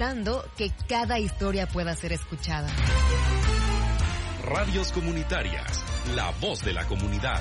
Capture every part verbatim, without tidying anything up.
garantizando que cada historia pueda ser escuchada. Radios comunitarias, la voz de la comunidad.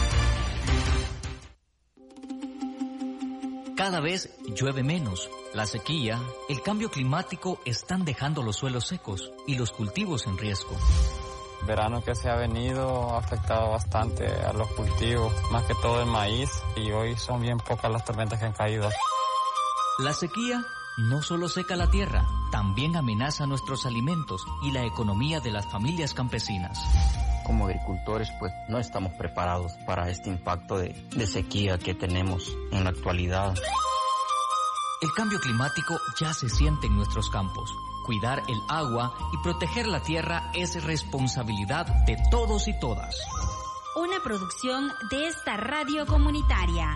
Cada vez llueve menos. La sequía, el cambio climático están dejando los suelos secos y los cultivos en riesgo. El verano que se ha venido ha afectado bastante a los cultivos, más que todo el maíz, y hoy son bien pocas las tormentas que han caído. La sequía no solo seca la tierra, también amenaza nuestros alimentos y la economía de las familias campesinas. Como agricultores, pues no estamos preparados para este impacto de, de sequía que tenemos en la actualidad. El cambio climático ya se siente en nuestros campos. Cuidar el agua y proteger la tierra es responsabilidad de todos y todas. Una producción de esta radio comunitaria.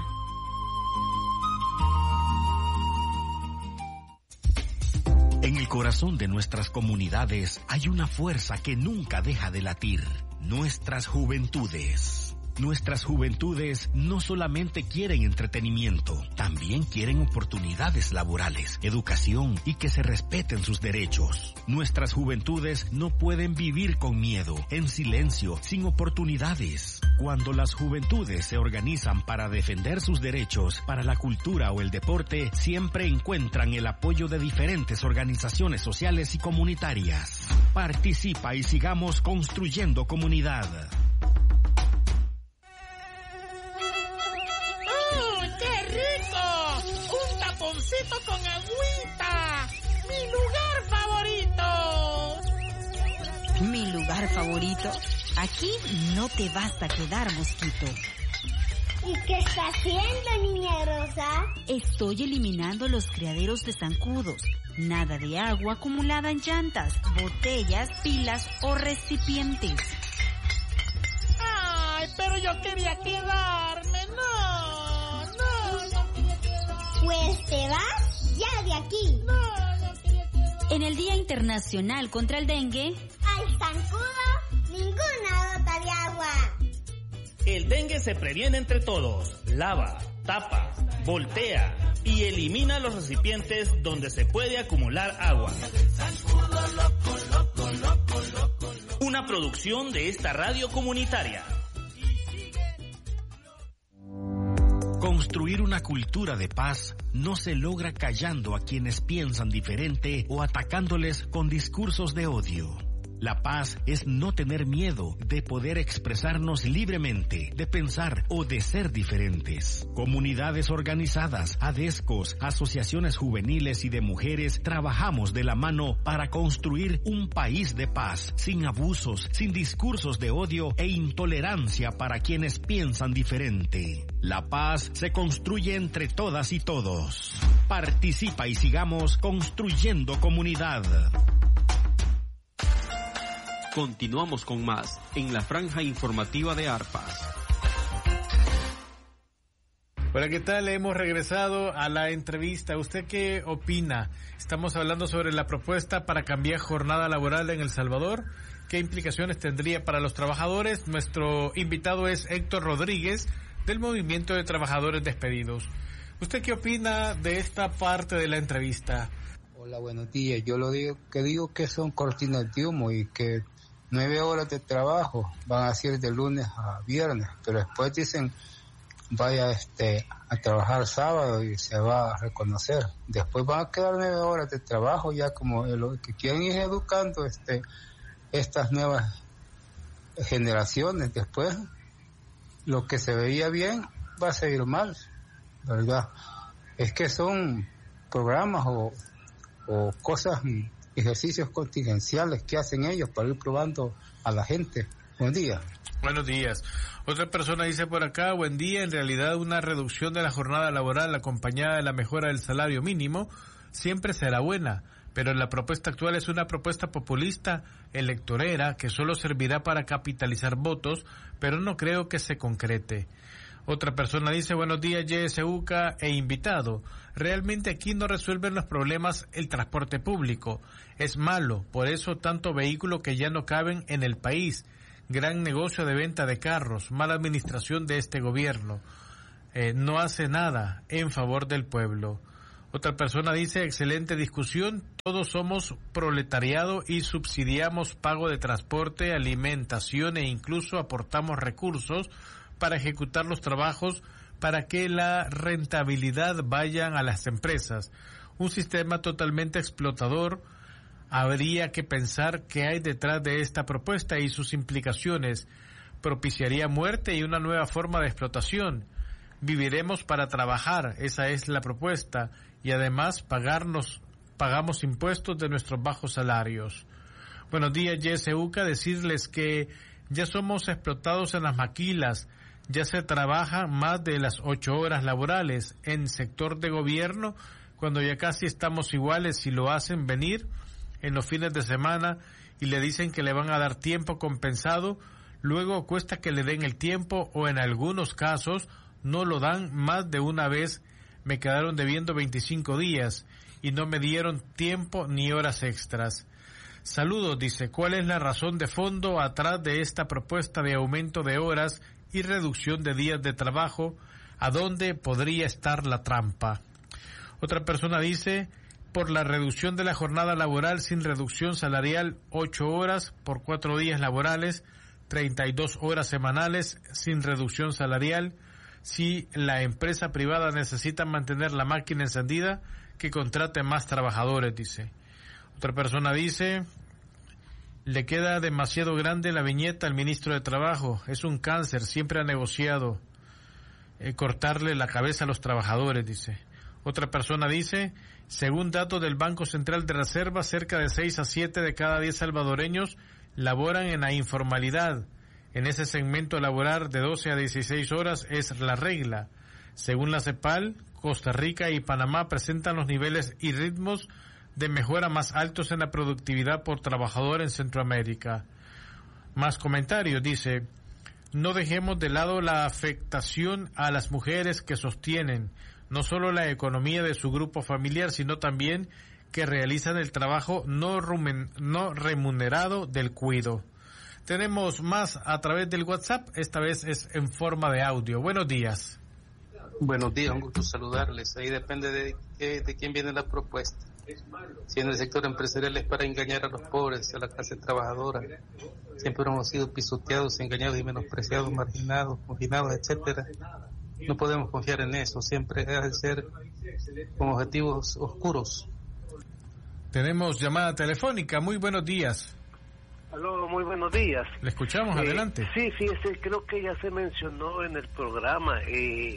En el corazón de nuestras comunidades hay una fuerza que nunca deja de latir. Nuestras juventudes. Nuestras juventudes no solamente quieren entretenimiento, también quieren oportunidades laborales, educación y que se respeten sus derechos. Nuestras juventudes no pueden vivir con miedo, en silencio, sin oportunidades. Cuando las juventudes se organizan para defender sus derechos, para la cultura o el deporte, siempre encuentran el apoyo de diferentes organizaciones sociales y comunitarias. Participa y sigamos construyendo comunidad. Taponcito con agüita, mi lugar favorito. ¿Mi lugar favorito? Aquí no te vas a quedar, mosquito. ¿Y qué está haciendo, niña Rosa? Estoy eliminando los criaderos de zancudos. Nada de agua acumulada en llantas, botellas, pilas o recipientes. Ay, pero yo quería quedarme, no, no, no quería quedarme. Pues te vas ya de aquí. No, no quería quedarme. En el Día Internacional contra el Dengue, al zancudo, ninguna gota de agua. El dengue se previene entre todos. Lava, tapa, voltea y elimina los recipientes donde se puede acumular agua. Una producción de esta radio comunitaria. Construir una cultura de paz no se logra callando a quienes piensan diferente o atacándoles con discursos de odio. La paz es no tener miedo de poder expresarnos libremente, de pensar o de ser diferentes. Comunidades organizadas, ADESCOS, asociaciones juveniles y de mujeres trabajamos de la mano para construir un país de paz, sin abusos, sin discursos de odio e intolerancia para quienes piensan diferente. La paz se construye entre todas y todos. Participa y sigamos construyendo comunidad. Continuamos con más en la franja informativa de Arpas. Hola, ¿qué tal? Hemos regresado a la entrevista. ¿Usted qué opina? Estamos hablando sobre la propuesta para cambiar jornada laboral en El Salvador. ¿Qué implicaciones tendría para los trabajadores? Nuestro invitado es Héctor Rodríguez, del Movimiento de Trabajadores Despedidos. ¿Usted qué opina de esta parte de la entrevista? Hola, buenos días. Yo lo digo que digo que son cortinas de humo y que nueve horas de trabajo van a ser de lunes a viernes, pero después dicen vaya este a trabajar sábado y se va a reconocer. Después van a quedar nueve horas de trabajo, ya como lo que quieren ir educando este estas nuevas generaciones. Después lo que se veía bien va a seguir mal, ¿verdad? Es que son programas o o cosas, ejercicios contingenciales que hacen ellos para ir probando a la gente. Buen día. Buenos días. Otra persona dice por acá, buen día, en realidad una reducción de la jornada laboral acompañada de la mejora del salario mínimo siempre será buena, pero la propuesta actual es una propuesta populista, electorera, que solo servirá para capitalizar votos, pero no creo que se concrete. Otra persona dice, buenos días, Y S U C A e invitado. Realmente aquí no resuelven los problemas el transporte público. Es malo, por eso tanto vehículo que ya no caben en el país. Gran negocio de venta de carros, mala administración de este gobierno. Eh, no hace nada en favor del pueblo. Otra persona dice, excelente discusión, todos somos proletariado y subsidiamos pago de transporte, alimentación e incluso aportamos recursos para ejecutar los trabajos para que la rentabilidad vayan a las empresas. Un sistema totalmente explotador. Habría que pensar qué hay detrás de esta propuesta y sus implicaciones. Propiciaría muerte y una nueva forma de explotación. Viviremos para trabajar, esa es la propuesta, y además pagarnos, pagamos impuestos de nuestros bajos salarios. Buenos días, Yeseuca, decirles que ya somos explotados en las maquilas, ya se trabaja más de las ocho horas laborales en sector de gobierno, cuando ya casi estamos iguales si lo hacen venir en los fines de semana y le dicen que le van a dar tiempo compensado, luego cuesta que le den el tiempo o en algunos casos no lo dan más de una vez. Me quedaron debiendo veinticinco días y no me dieron tiempo ni horas extras. Saludos, dice, ¿cuál es la razón de fondo atrás de esta propuesta de aumento de horas y reducción de días de trabajo? ¿A dónde podría estar la trampa? Otra persona dice, por la reducción de la jornada laboral sin reducción salarial, ocho horas por cuatro días laborales, treinta y dos horas semanales sin reducción salarial. Si la empresa privada necesita mantener la máquina encendida, que contrate más trabajadores, dice. Otra persona dice, le queda demasiado grande la viñeta al ministro de Trabajo, es un cáncer, siempre ha negociado eh, cortarle la cabeza a los trabajadores, dice. Otra persona dice, según datos del Banco Central de Reserva, cerca de seis a siete de cada diez salvadoreños laboran en la informalidad. En ese segmento laboral de doce a dieciséis horas es la regla. Según la CEPAL, Costa Rica y Panamá presentan los niveles y ritmos de mejora más altos en la productividad por trabajador en Centroamérica. Más comentarios, dice, no dejemos de lado la afectación a las mujeres que sostienen no solo la economía de su grupo familiar, sino también que realizan el trabajo no, rumen, no remunerado del cuido. Tenemos más a través del WhatsApp, esta vez es en forma de audio. Buenos días. Buenos días, un gusto saludarles. Ahí depende de, de, de quién viene la propuesta. Si en el sector empresarial es para engañar a los pobres, a la clase trabajadora, siempre hemos sido pisoteados, engañados y menospreciados, marginados, confinados, etcétera. No podemos confiar en eso, siempre debe ser con objetivos oscuros. Tenemos llamada telefónica, muy buenos días. Aló, muy buenos días. Le escuchamos, eh, adelante. Sí, fíjese, creo que ya se mencionó en el programa eh,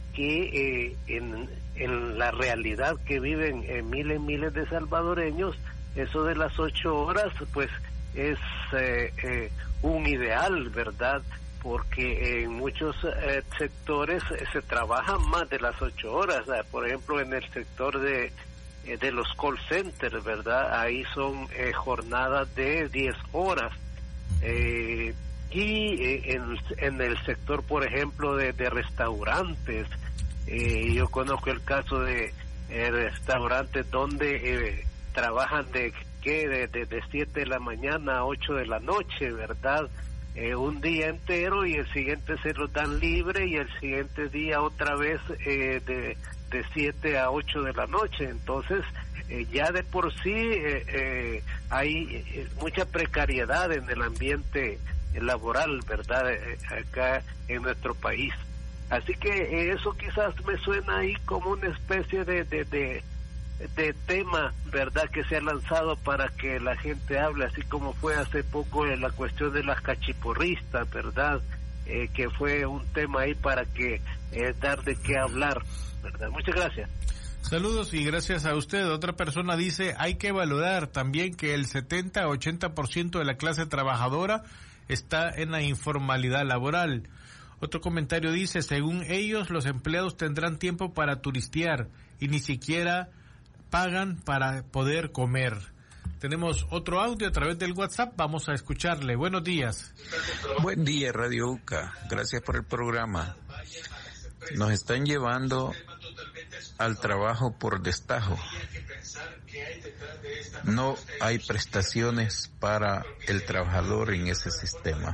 que eh, en, en la realidad que viven eh, miles y miles de salvadoreños, eso de las ocho horas, pues es eh, eh, un ideal, ¿verdad? Porque en muchos eh, sectores eh, se trabaja más de las ocho horas, eh, por ejemplo en el sector de de los call centers, ¿verdad? Ahí son eh, jornadas de diez horas. Eh, y eh, en, en el sector, por ejemplo, de, de restaurantes, eh, yo conozco el caso de eh, restaurantes donde eh, trabajan de ¿qué? De, de, de siete de la mañana a ocho de la noche, ¿verdad? Eh, un día entero y el siguiente se lo dan libre y el siguiente día otra vez eh, de de siete a ocho de la noche. Entonces eh, ya de por sí eh, eh, hay eh, mucha precariedad en el ambiente laboral, ¿verdad? Eh, acá en nuestro país. Así que eh, eso quizás me suena ahí como una especie de, de, de, de tema, ¿verdad? Que se ha lanzado para que la gente hable, así como fue hace poco en la cuestión de las cachiporristas, ¿verdad? Eh, que fue un tema ahí para que eh, dar de qué hablar, ¿verdad? Muchas gracias. Saludos y gracias a usted. Otra persona dice, hay que valorar también que el setenta a ochenta por ciento de la clase trabajadora está en la informalidad laboral. Otro comentario dice, según ellos, los empleados tendrán tiempo para turistear y ni siquiera pagan para poder comer. Tenemos otro audio a través del WhatsApp, vamos a escucharle. Buenos días. Buen día, Radio UCA. Gracias por el programa. Nos están llevando al trabajo por destajo. No hay prestaciones para el trabajador en ese sistema.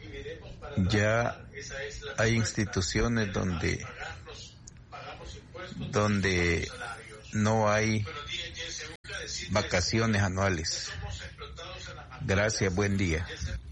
Ya hay instituciones donde donde no hay vacaciones anuales. Gracias, buen día.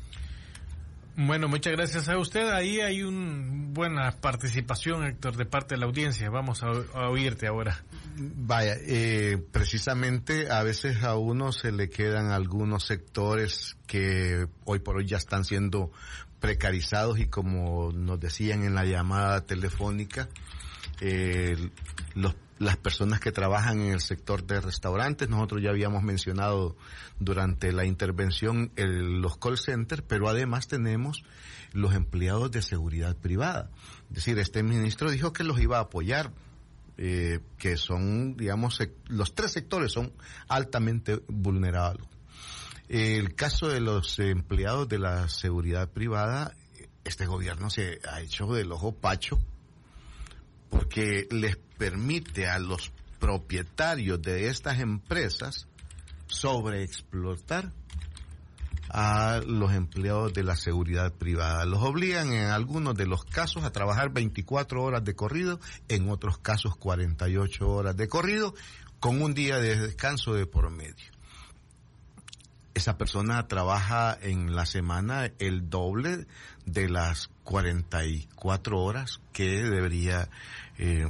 Bueno, muchas gracias a usted. Ahí hay una buena participación, Héctor, de parte de la audiencia. Vamos a, a oírte ahora. Vaya, eh, precisamente a veces a uno se le quedan algunos sectores que hoy por hoy ya están siendo precarizados y como nos decían en la llamada telefónica, eh, los las personas que trabajan en el sector de restaurantes, nosotros ya habíamos mencionado durante la intervención el, los call centers, pero además tenemos los empleados de seguridad privada. Es decir, este ministro dijo que los iba a apoyar, eh, que son, digamos, los tres sectores son altamente vulnerables. El caso de los empleados de la seguridad privada, este gobierno se ha hecho del ojo pacho, porque les permite a los propietarios de estas empresas sobreexplotar a los empleados de la seguridad privada. Los obligan en algunos de los casos a trabajar veinticuatro horas de corrido, en otros casos cuarenta y ocho horas de corrido, con un día de descanso de por medio. Esa persona trabaja en la semana el doble de las cuarenta y cuatro horas que debería eh,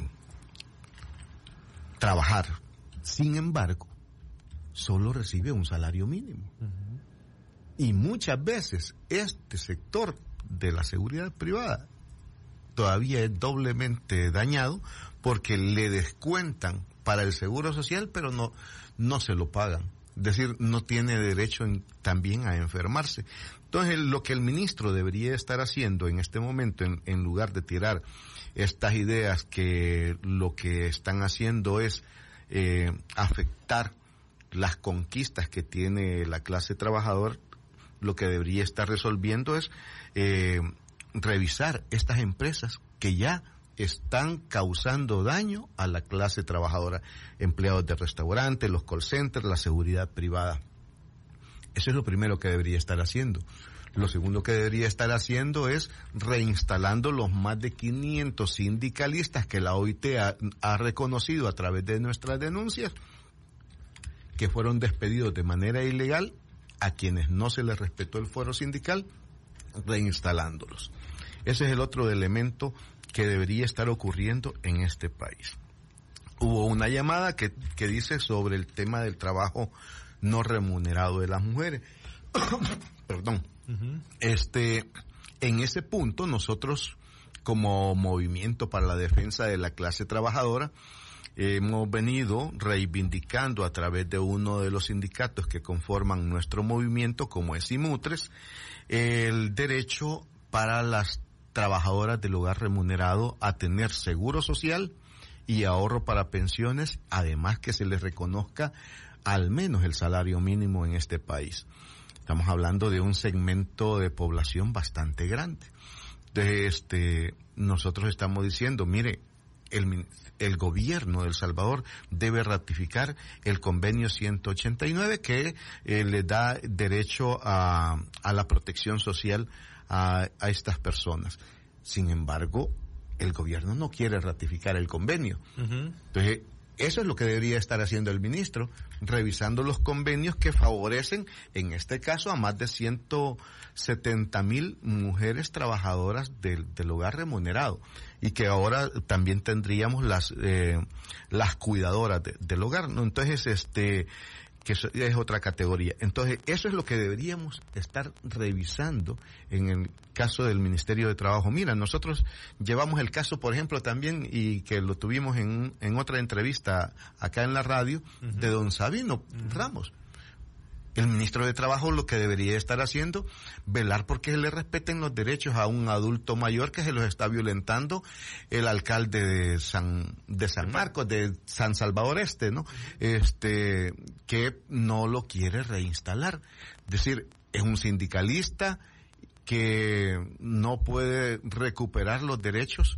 trabajar. Sin embargo, solo recibe un salario mínimo. Uh-huh. Y muchas veces este sector de la seguridad privada todavía es doblemente dañado porque le descuentan para el seguro social, pero no, no se lo pagan. Es decir, no tiene derecho en, también a enfermarse. Entonces, lo que el ministro debería estar haciendo en este momento, en, en lugar de tirar estas ideas que lo que están haciendo es eh, afectar las conquistas que tiene la clase trabajadora, lo que debería estar resolviendo es eh, revisar estas empresas que ya están causando daño a la clase trabajadora, empleados de restaurantes, los call centers, la seguridad privada. Eso es lo primero que debería estar haciendo. Lo segundo que debería estar haciendo es reinstalando los más de quinientos sindicalistas que la O I T ha, ha reconocido a través de nuestras denuncias, que fueron despedidos de manera ilegal, a quienes no se les respetó el fuero sindical, reinstalándolos. Ese es el otro elemento que debería estar ocurriendo en este país. Hubo una llamada que, que dice sobre el tema del trabajo no remunerado de las mujeres. Perdón. Uh-huh. Este, en ese punto nosotros, como Movimiento para la Defensa de la Clase Trabajadora, hemos venido reivindicando a través de uno de los sindicatos que conforman nuestro movimiento, como es IMUTRES, el derecho para las trabajadoras del hogar remunerado a tener seguro social y ahorro para pensiones, además que se les reconozca al menos el salario mínimo en este país. Estamos hablando de un segmento de población bastante grande. Entonces, este, nosotros estamos diciendo, mire, el, el gobierno de El Salvador debe ratificar el convenio ciento ochenta y nueve que eh, le da derecho a, a la protección social A, a estas personas. Sin embargo, el gobierno no quiere ratificar el convenio. Uh-huh. Entonces, eso es lo que debería estar haciendo el ministro, revisando los convenios que favorecen, en este caso, a más de ciento setenta mil mujeres trabajadoras del, del hogar remunerado, y que ahora también tendríamos las eh, las cuidadoras de, del hogar, ¿no? Entonces, este que es otra categoría. Entonces, eso es lo que deberíamos estar revisando en el caso del Ministerio de Trabajo. Mira, nosotros llevamos el caso, por ejemplo, también, y que lo tuvimos en, en otra entrevista acá en la radio, uh-huh. de don Sabino uh-huh. Ramos. El ministro de Trabajo lo que debería estar haciendo, velar porque se le respeten los derechos a un adulto mayor que se los está violentando el alcalde de San de San Marcos, de San Salvador Este, ¿no? Este, que no lo quiere reinstalar. Es decir, es un sindicalista que no puede recuperar los derechos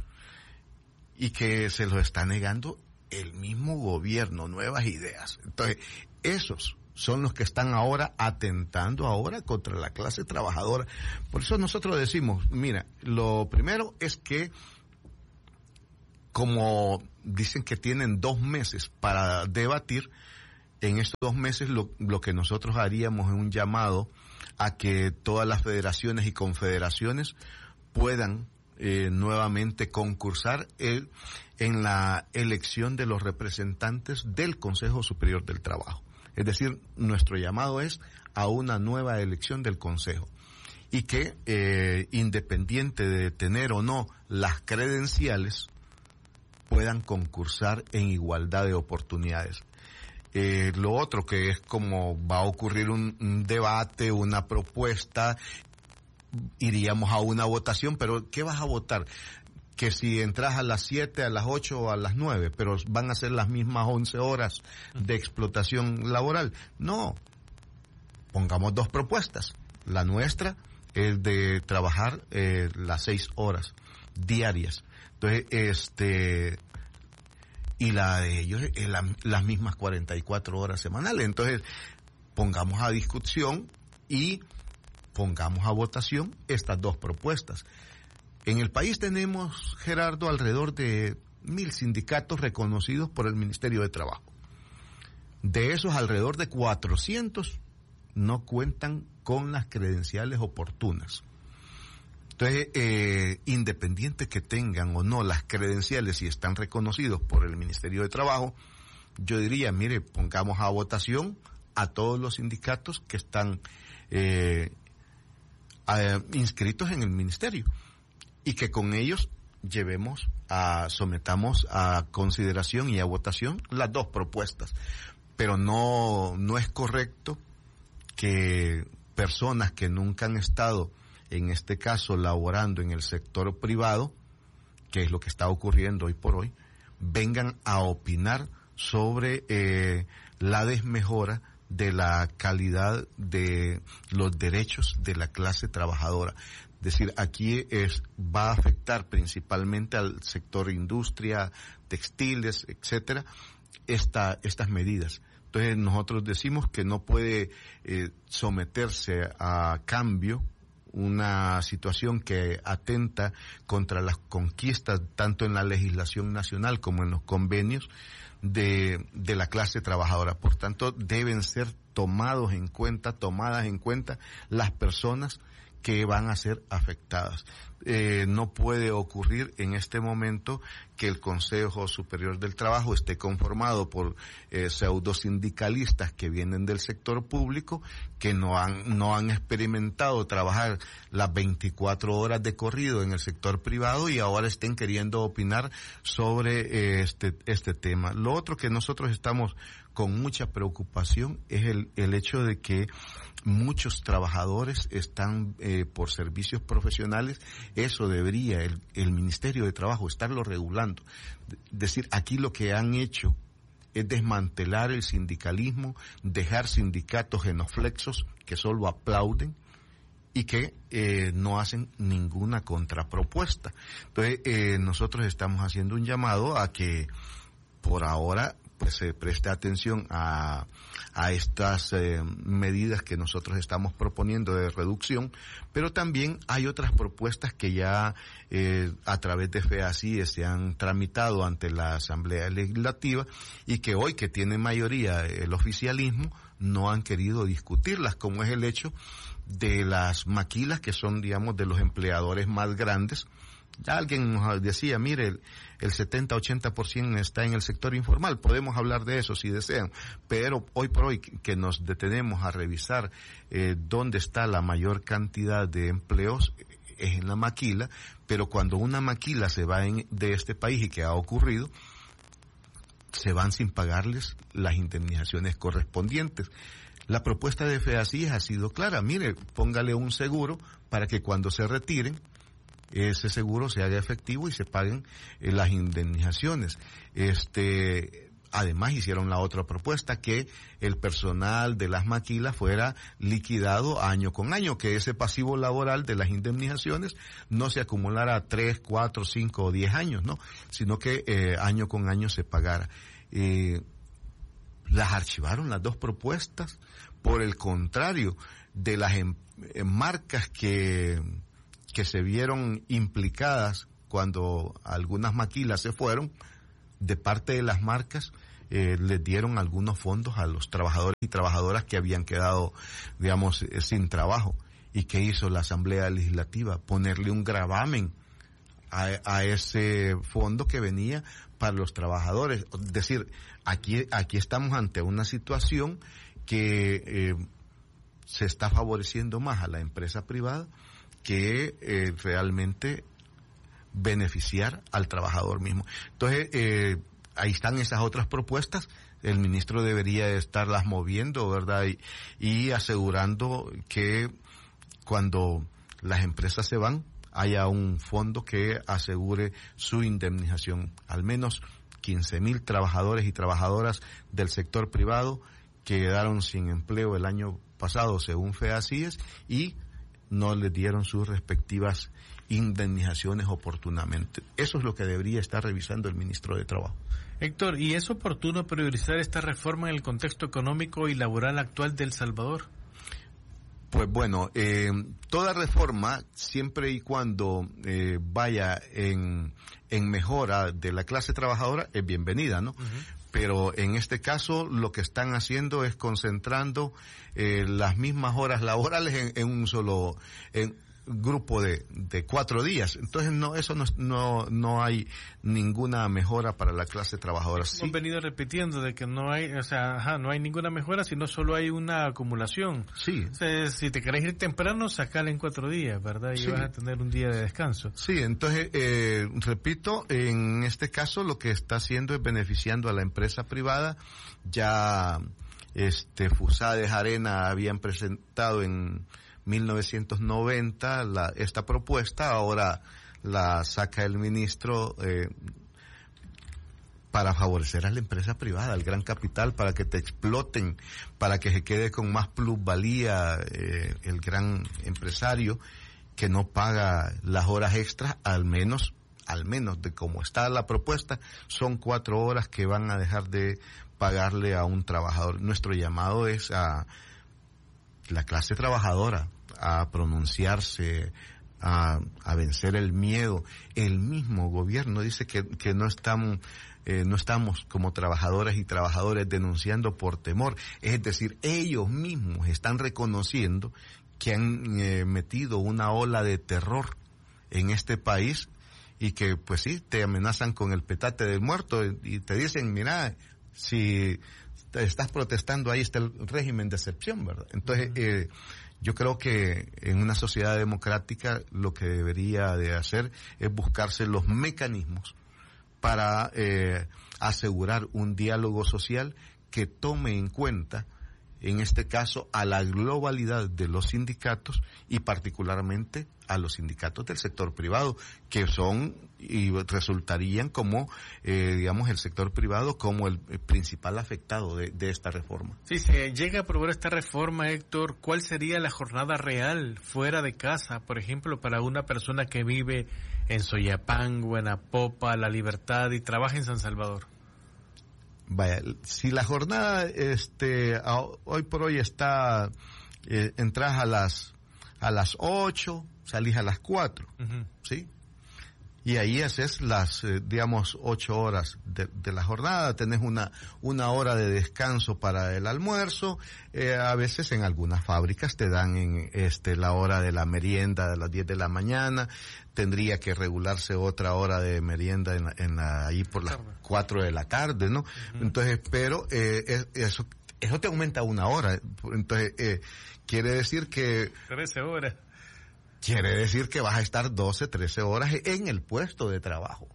y que se los está negando el mismo gobierno, Nuevas Ideas. Entonces, esos son los que están ahora atentando ahora contra la clase trabajadora. Por eso nosotros decimos, mira, lo primero es que como dicen que tienen dos meses para debatir, en estos dos meses lo, lo que nosotros haríamos es un llamado a que todas las federaciones y confederaciones puedan eh, nuevamente concursar el, en la elección de los representantes del Consejo Superior del Trabajo. Es decir, nuestro llamado es a una nueva elección del Consejo y que, eh, independiente de tener o no las credenciales, puedan concursar en igualdad de oportunidades. Eh, lo otro que es como va a ocurrir un, un debate, una propuesta, iríamos a una votación, pero ¿qué vas a votar? Que si entras a las siete, a las ocho o a las nueve, pero van a ser las mismas once horas de explotación laboral. No, pongamos dos propuestas. La nuestra es de trabajar eh, las seis horas diarias. Entonces, este, y la de ellos es la, las mismas cuarenta y cuatro horas semanales. Entonces, pongamos a discusión y pongamos a votación estas dos propuestas. En el país tenemos, Gerardo, alrededor de mil sindicatos reconocidos por el Ministerio de Trabajo. De esos, alrededor de cuatrocientos no cuentan con las credenciales oportunas. Entonces, eh, independiente que tengan o no las credenciales y están reconocidos por el Ministerio de Trabajo, yo diría, mire, pongamos a votación a todos los sindicatos que están eh, a, inscritos en el Ministerio y que con ellos llevemos a, sometamos a consideración y a votación las dos propuestas. Pero no, no es correcto que personas que nunca han estado, en este caso, laborando en el sector privado, que es lo que está ocurriendo hoy por hoy, vengan a opinar sobre eh, la desmejora de la calidad de los derechos de la clase trabajadora. Es decir, aquí es, va a afectar principalmente al sector industria, textiles, etcétera, esta, estas medidas. Entonces nosotros decimos que no puede eh, someterse a cambio una situación que atenta contra las conquistas tanto en la legislación nacional como en los convenios de, de la clase trabajadora. Por tanto, deben ser tomados en cuenta, tomadas en cuenta las personas que van a ser afectadas. Eh, no puede ocurrir en este momento que el Consejo Superior del Trabajo esté conformado por eh, pseudosindicalistas que vienen del sector público, que no han, no han experimentado trabajar las veinticuatro horas de corrido en el sector privado y ahora estén queriendo opinar sobre eh, este, este tema. Lo otro que nosotros estamos con mucha preocupación es el, el hecho de que muchos trabajadores están eh, por servicios profesionales. Eso debería el, el Ministerio de Trabajo estarlo regulando. Es decir, aquí lo que han hecho es desmantelar el sindicalismo, dejar sindicatos genuflexos que solo aplauden y que eh, no hacen ninguna contrapropuesta. Entonces, eh, nosotros estamos haciendo un llamado a que por ahora pues se preste atención a, a estas eh, medidas que nosotros estamos proponiendo de reducción, pero también hay otras propuestas que ya eh, a través de FEACIE se han tramitado ante la Asamblea Legislativa y que hoy, que tiene mayoría el oficialismo, no han querido discutirlas, como es el hecho de las maquilas, que son, digamos, de los empleadores más grandes. Ya alguien nos decía, mire, el, el setenta a ochenta por ciento está en el sector informal. Podemos hablar de eso si desean, pero hoy por hoy que nos detenemos a revisar eh, dónde está la mayor cantidad de empleos es en la maquila, pero cuando una maquila se va en, de este país, y que ha ocurrido, se van sin pagarles las indemnizaciones correspondientes. La propuesta de FEACIE ha sido clara, mire, póngale un seguro para que cuando se retiren, ese seguro se haga efectivo y se paguen eh, las indemnizaciones. Este, además hicieron la otra propuesta, que el personal de las maquilas fuera liquidado año con año, que ese pasivo laboral de las indemnizaciones no se acumulara a tres, cuatro, cinco o diez años, ¿no? Sino que eh, año con año se pagara. Eh, las archivaron las dos propuestas. Por el contrario, de las em, marcas que que se vieron implicadas cuando algunas maquilas se fueron, de parte de las marcas, eh, les dieron algunos fondos a los trabajadores y trabajadoras que habían quedado, digamos, eh, sin trabajo. ¿Y qué hizo la Asamblea Legislativa? Ponerle un gravamen a, a ese fondo que venía para los trabajadores. Es decir, aquí, aquí estamos ante una situación que eh, se está favoreciendo más a la empresa privada que eh, realmente beneficiar al trabajador mismo. Entonces, eh, ahí están esas otras propuestas. El ministro debería estarlas moviendo, ¿verdad? Y, y asegurando que cuando las empresas se van, haya un fondo que asegure su indemnización. Al menos quince mil trabajadores y trabajadoras del sector privado quedaron sin empleo el año pasado, según FEACIES, y no les dieron sus respectivas indemnizaciones oportunamente. Eso es lo que debería estar revisando el ministro de Trabajo. Héctor, ¿y es oportuno priorizar esta reforma en el contexto económico y laboral actual de El Salvador? Pues bueno, eh, toda reforma, siempre y cuando eh, vaya en, en mejora de la clase trabajadora, es bienvenida, ¿no? Uh-huh. Pero en este caso lo que están haciendo es concentrando eh, las mismas horas laborales en, en un solo en grupo de, de cuatro días. Entonces no, eso no, no, no hay ninguna mejora para la clase trabajadora. Sí. Hemos venido repitiendo de que no hay, o sea, ajá, no hay ninguna mejora, sino solo hay una acumulación. Sí. O sea, si te querés ir temprano, sacala en cuatro días, ¿verdad? Y sí, vas a tener un día de descanso. Sí, entonces, eh, repito, en este caso lo que está haciendo es beneficiando a la empresa privada. Ya, este, Fusades Arena habían presentado en mil novecientos noventa la, esta propuesta, ahora la saca el ministro eh, para favorecer a la empresa privada, al gran capital, para que te exploten, para que se quede con más plusvalía eh, el gran empresario que no paga las horas extras, al menos, al menos de cómo está la propuesta, son cuatro horas que van a dejar de pagarle a un trabajador. Nuestro llamado es a la clase trabajadora a pronunciarse, a, a vencer el miedo. El mismo gobierno dice que, que no estamos, eh, no estamos como trabajadoras y trabajadores denunciando por temor. Es decir, ellos mismos están reconociendo que han eh, metido una ola de terror en este país y que, pues sí, te amenazan con el petate del muerto y te dicen, mira, si estás protestando, ahí está el régimen de excepción, ¿verdad? Entonces, eh, yo creo que en una sociedad democrática lo que debería de hacer es buscarse los mecanismos para eh, asegurar un diálogo social que tome en cuenta, en este caso, a la globalidad de los sindicatos y particularmente a los sindicatos del sector privado, que son y resultarían como, eh, digamos, el sector privado como el, el principal afectado de, de esta reforma. Si se llega a aprobar esta reforma, Héctor, ¿cuál sería la jornada real fuera de casa, por ejemplo, para una persona que vive en Soyapango, en Apopa, La Libertad y trabaja en San Salvador? Vaya, si la jornada este a, hoy por hoy está, eh, entras a las a las ocho, salís a las cuatro, uh-huh. ¿sí? Y ahí haces las, eh, digamos, ocho horas de, de la jornada, tenés una una hora de descanso para el almuerzo, eh, a veces en algunas fábricas te dan en este la hora de la merienda a las diez de la mañana, tendría que regularse otra hora de merienda en la, en la, ahí por las cuatro de la tarde, ¿no? Uh-huh. Entonces, pero eh, es, eso eso te aumenta una hora, entonces eh, quiere decir que trece horas. Quiere decir que vas a estar doce, trece horas en el puesto de trabajo.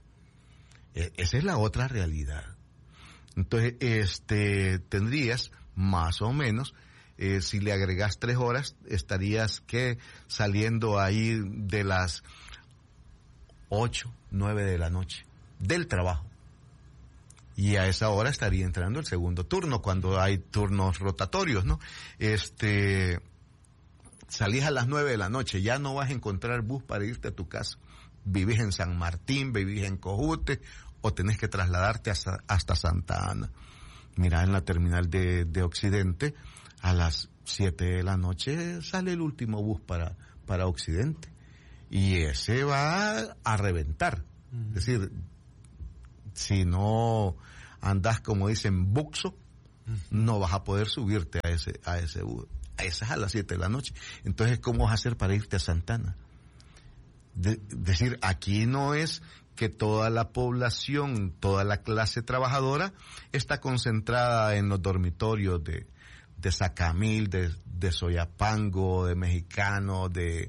E- esa es la otra realidad. Entonces, este, tendrías más o menos, eh, si le agregas tres horas, estarías que saliendo ahí de las ocho, nueve de la noche del trabajo. Y a esa hora estaría entrando el segundo turno, cuando hay turnos rotatorios, ¿no? Este, salís a las nueve de la noche, ya no vas a encontrar bus para irte a tu casa. Vivís en San Martín, vivís en Cojute, o tenés que trasladarte hasta, hasta Santa Ana. Mira, en la terminal de, de Occidente, a las siete de la noche sale el último bus para, para Occidente. y ese va a reventar. Uh-huh. Es decir, si no andas, como dicen, buxo, uh-huh, no vas a poder subirte a ese a ese bus. A esas a las siete de la noche. Entonces, ¿cómo vas a hacer para irte a Santana? De, decir, aquí no es que toda la población, toda la clase trabajadora está concentrada en los dormitorios de, de Sacamil, de, de Soyapango, de Mexicano, de,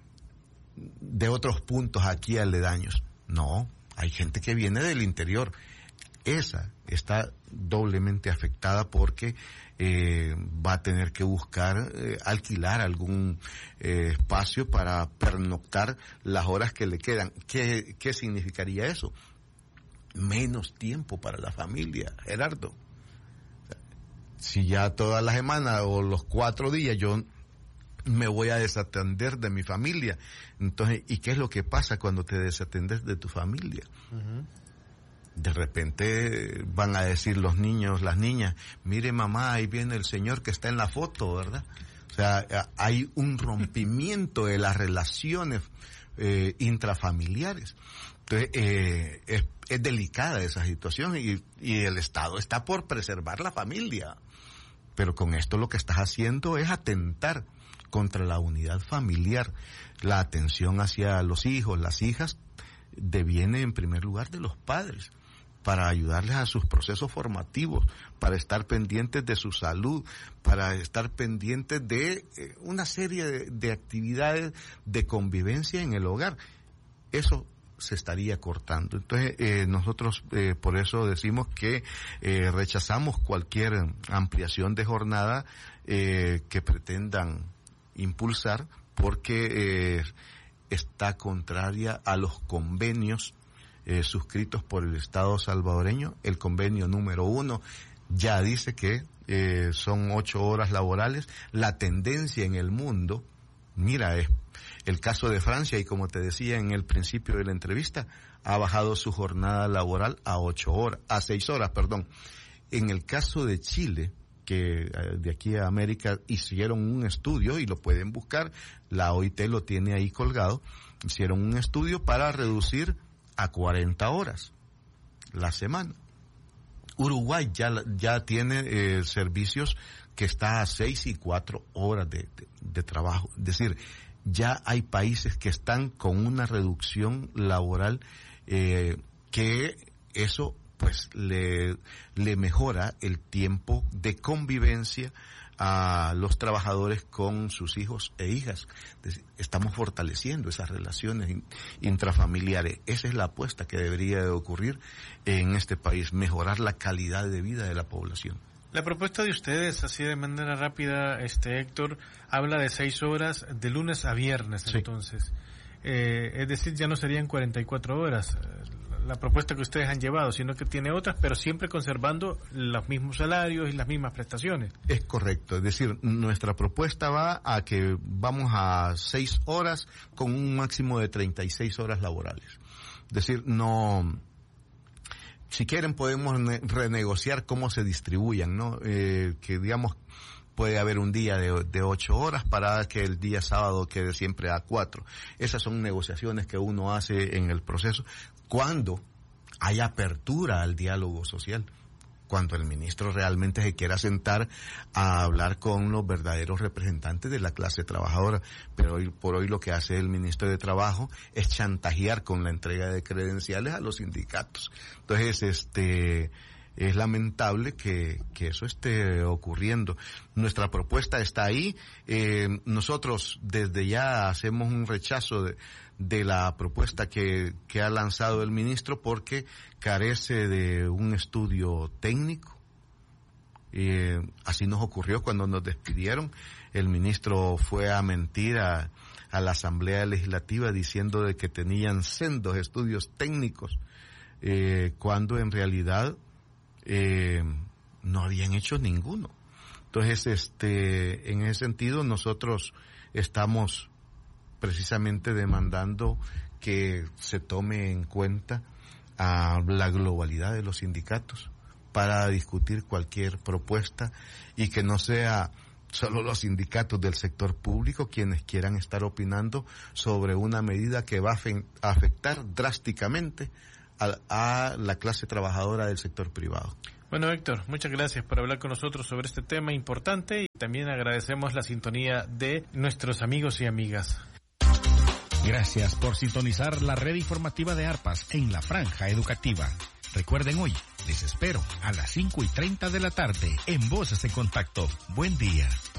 de otros puntos aquí aledaños. No, hay gente que viene del interior. Esa está doblemente afectada porque eh, va a tener que buscar eh, alquilar algún eh, espacio para pernoctar las horas que le quedan. ¿Qué, qué significaría eso? Menos tiempo para la familia, Gerardo. Si ya toda la semana o los cuatro días yo me voy a desatender de mi familia, entonces, ¿y qué es lo que pasa cuando te desatendes de tu familia? Uh-huh. De repente van a decir los niños, las niñas, mire mamá, ahí viene el señor que está en la foto, ¿verdad? O sea, hay un rompimiento de las relaciones eh, intrafamiliares. Entonces, eh, es, es delicada esa situación y, y el Estado está por preservar la familia. Pero con esto lo que estás haciendo es atentar contra la unidad familiar. La atención hacia los hijos, las hijas, deviene en primer lugar de los padres, para ayudarles a sus procesos formativos, para estar pendientes de su salud, para estar pendientes de eh, una serie de, de actividades de convivencia en el hogar. Eso se estaría cortando. Entonces, eh, nosotros eh, por eso decimos que eh, rechazamos cualquier ampliación de jornada eh, que pretendan impulsar, porque eh, está contraria a los convenios Eh, suscritos por el Estado salvadoreño. El convenio número uno ya dice que eh, son ocho horas laborales. La tendencia en el mundo, mira, es el caso de Francia, y como te decía en el principio de la entrevista, ha bajado su jornada laboral a ocho horas, a seis horas, perdón. En el caso de Chile, que de aquí a América hicieron un estudio, y lo pueden buscar, la O I T lo tiene ahí colgado, hicieron un estudio para reducir a cuarenta horas la semana. Uruguay ya ya tiene eh, servicios que está a seis y cuatro horas de, de, de trabajo. Es decir, ya hay países que están con una reducción laboral eh, que eso pues le, le mejora el tiempo de convivencia a los trabajadores con sus hijos e hijas. Estamos fortaleciendo esas relaciones intrafamiliares. Esa es la apuesta que debería de ocurrir en este país, mejorar la calidad de vida de la población. La propuesta de ustedes, así de manera rápida, este Héctor, habla de seis horas de lunes a viernes, sí. Entonces, eh, es decir, ya no serían cuarenta y cuatro horas la propuesta que ustedes han llevado, sino que tiene otras, pero siempre conservando los mismos salarios y las mismas prestaciones. Es correcto, es decir, nuestra propuesta va a que vamos a seis horas con un máximo de treinta y seis horas laborales. Es decir, no, si quieren podemos ne- renegociar cómo se distribuyan, ¿no? Eh, que digamos, puede haber un día de, de ocho horas para que el día sábado quede siempre a cuatro. Esas son negociaciones que uno hace en el proceso cuando hay apertura al diálogo social, cuando el ministro realmente se quiera sentar a hablar con los verdaderos representantes de la clase trabajadora. Pero hoy por hoy lo que hace el ministro de Trabajo es chantajear con la entrega de credenciales a los sindicatos. Entonces, este... es lamentable que, que eso esté ocurriendo. Nuestra propuesta está ahí. Eh, nosotros desde ya hacemos un rechazo de, de la propuesta que, que ha lanzado el ministro porque carece de un estudio técnico. Eh, así nos ocurrió cuando nos despidieron. El ministro fue a mentir a, a la Asamblea Legislativa diciendo de que tenían sendos estudios técnicos, eh, cuando en realidad Eh, no habían hecho ninguno. Entonces, este, en ese sentido, nosotros estamos precisamente demandando que se tome en cuenta a la globalidad de los sindicatos para discutir cualquier propuesta y que no sea solo los sindicatos del sector público quienes quieran estar opinando sobre una medida que va a afectar drásticamente a, a la clase trabajadora del sector privado. Bueno, Héctor, muchas gracias por hablar con nosotros sobre este tema importante y también agradecemos la sintonía de nuestros amigos y amigas. Gracias por sintonizar la red informativa de ARPAS en la franja educativa. Recuerden hoy, les espero a las cinco y treinta de la tarde en Voces en Contacto. Buen día.